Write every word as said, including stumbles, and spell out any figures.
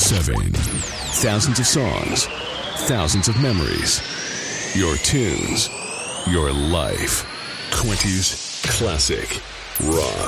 seven. Thousands of songs, thousands of memories. Your tunes, your life. twenties Classic Rock.